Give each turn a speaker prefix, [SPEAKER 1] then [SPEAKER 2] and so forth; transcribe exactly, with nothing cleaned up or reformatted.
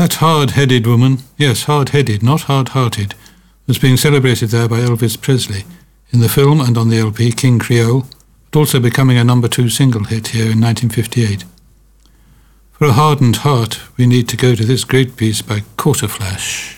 [SPEAKER 1] That hard-headed woman, yes, hard-headed, not hard-hearted, was being celebrated there by Elvis Presley in the film and on the L P King Creole, but also becoming a number two single hit here in nineteen fifty-eight. For a hardened heart, we need to go to this great piece by Quarterflash.